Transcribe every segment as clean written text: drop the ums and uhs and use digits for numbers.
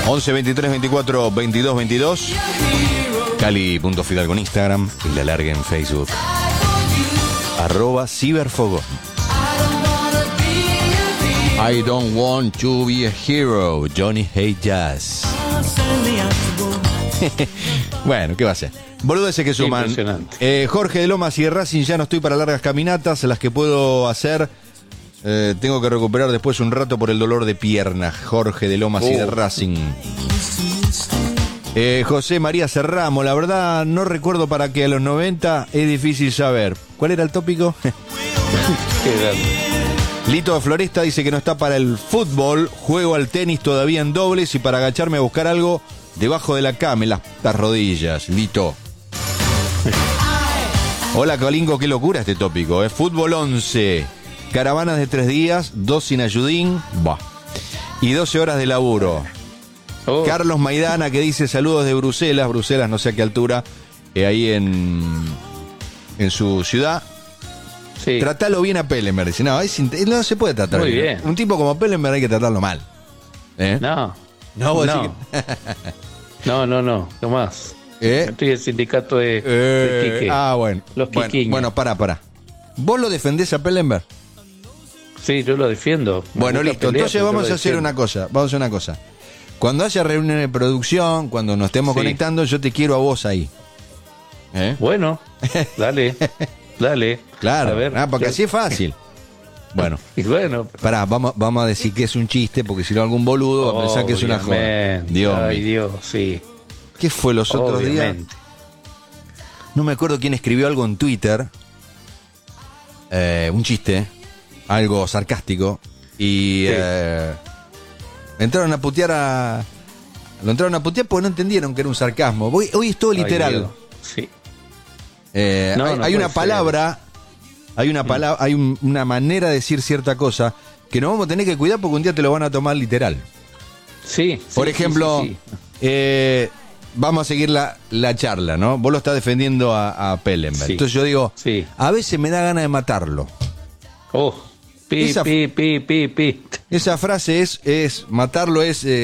11 23 24 22 22. Cali.fidalgo en Instagram y La Larga en Facebook. @ciberfogón. I don't want to be a hero. Johnny Hate Jazz. Bueno, ¿qué va a ser? Boludeces que suman. Jorge de Lomas y de Racing, ya no estoy para largas caminatas, las que puedo hacer. Tengo que recuperar después un rato por el dolor de pierna. Jorge de Lomas y de Racing. José María Serramo, la verdad no recuerdo para qué a los 90 es difícil saber. ¿Cuál era el tópico? Lito de Floresta dice que no está para el fútbol, juego al tenis todavía en dobles y para agacharme a buscar algo debajo de la cama, en las rodillas. Lito. Hola Colingo, qué locura este tópico. Fútbol 11, caravanas de 3 días, 2 sin ayudín, y 12 horas de laburo. Carlos Maidana que dice saludos de Bruselas, no sé a qué altura, ahí en su ciudad. Sí. Tratalo bien a Pellenberg. Dice, no se puede tratar muy bien. Un tipo como Pellenberg hay que tratarlo mal. No, más. Estoy en el sindicato de Quique. Bueno. Los quiquiños. Bueno, para. ¿Vos lo defendés a Pellenberg? Sí, yo lo defiendo. Bueno, listo. Entonces vamos a hacer una cosa. Cuando haya reunión de producción, cuando nos estemos conectando, yo te quiero a vos ahí. Bueno, dale. Claro, a ver, porque así es fácil. Bueno, y bueno, pará, vamos a decir que es un chiste, porque si no algún boludo va a pensar que es una joda. Dios, sí. ¿Qué fue los otros días? No me acuerdo quién escribió algo en Twitter, un chiste, algo sarcástico, y entraron a putear lo entraron a putear porque no entendieron que era un sarcasmo. Hoy es todo literal. Sí. Hay una palabra, hay una manera de decir cierta cosa que nos vamos a tener que cuidar porque un día te lo van a tomar literal. Sí. Por ejemplo, vamos a seguir la charla, ¿no? Vos lo estás defendiendo a Pellenberg. Sí. Entonces yo digo, a veces me da ganas de matarlo. Esa frase es matarlo,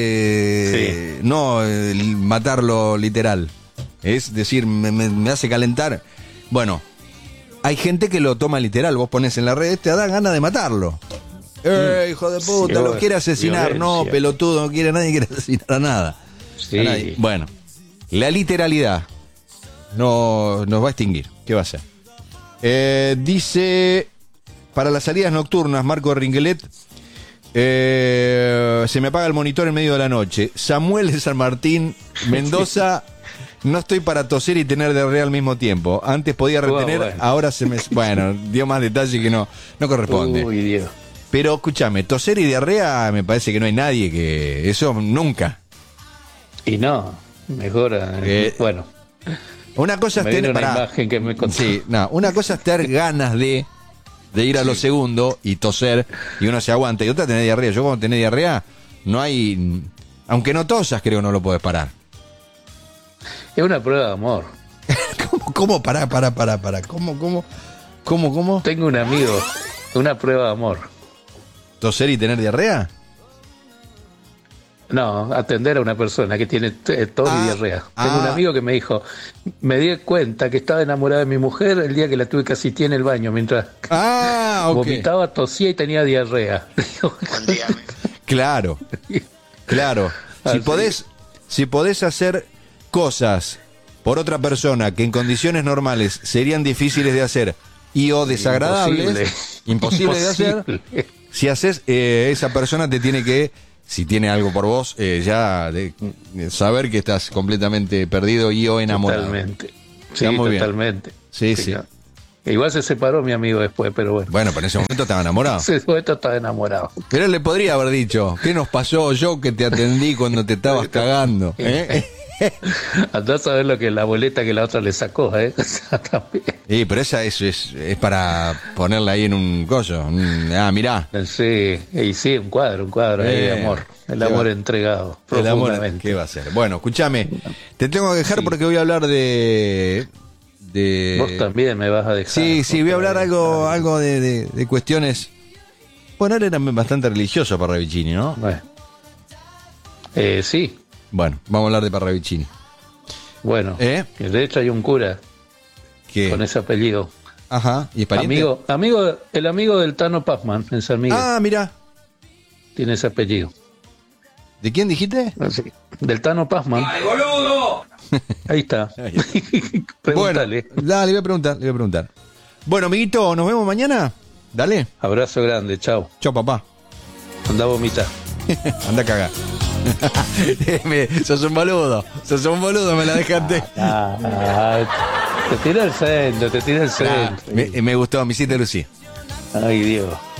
no matarlo literal. Es decir, me hace calentar. Bueno, hay gente que lo toma literal. Vos pones en la red, te da ganas de matarlo. Hijo de puta, lo quiere asesinar. Violencia. No, pelotudo, nadie quiere asesinar a nada. Sí. A nadie. Bueno, la literalidad nos va a extinguir. ¿Qué va a ser? Dice, para las salidas nocturnas, Marco Ringuelet, se me apaga el monitor en medio de la noche. Samuel de San Martín, Mendoza... No estoy para toser y tener diarrea al mismo tiempo. Antes podía retener, ahora se me... Bueno, dio más detalle que no corresponde. Uy, Dios. Pero escúchame, toser y diarrea me parece que no hay nadie que... Eso nunca. Y no, mejora. Bueno. Una cosa es tener... imagen que me contó. Sí, una cosa es tener ganas de ir a lo segundo y toser y uno se aguanta. Y otra tener diarrea. Yo cuando tenés diarrea, no hay... Aunque no tosas, creo que no lo podés parar. Es una prueba de amor. ¿Cómo? Pará. ¿Cómo? Tengo un amigo, una prueba de amor. ¿Toser y tener diarrea? No, atender a una persona que tiene tos y diarrea. Tengo un amigo que me dijo, me di cuenta que estaba enamorada de mi mujer el día que la tuve que asistir en el baño mientras vomitaba, tosía y tenía diarrea. Claro. Si podés hacer cosas por otra persona que en condiciones normales serían difíciles de hacer o desagradables, imposibles de hacer, si haces, esa persona te tiene que, si tiene algo por vos, saber que estás completamente perdido o enamorado. Totalmente. Sí, totalmente. Sí. Igual se separó mi amigo después, pero bueno. Bueno, pero en ese momento estaba enamorado. En ese momento estaba enamorado. Pero él le podría haber dicho, ¿qué nos pasó? Yo que te atendí cuando te estabas cagando. Andá a saber lo que la boleta que la otra le sacó, Sí, pero esa es para ponerla ahí en un coso. Mirá. Sí, un cuadro ahí de amor. El amor entregado. El amor, ¿qué va a ser? Bueno, escúchame, te tengo que dejar porque voy a hablar de... Vos también me vas a dejar. Sí, voy a hablar algo de cuestiones... Bueno, él era bastante religioso para Ravicini, ¿no? Bueno. Sí. Bueno, vamos a hablar de Parravicini. Bueno, de hecho hay un cura con ese apellido. Ajá, ¿y es pariente? El amigo del Tano Pazman en San Miguel. Ah, mira. Tiene ese apellido. ¿De quién dijiste? Sí, del Tano Pazman. ¡Ay, boludo! Ahí está. Pregúntale. Bueno, dale, le voy a preguntar. Bueno, amiguito, ¿nos vemos mañana? Dale. Abrazo grande, chao. Chao, papá. Anda a vomitar. Anda a cagar. Sos un boludo, me la dejaste. Te tira el centro. Me gustó, me hiciste lucir. Ay, Dios.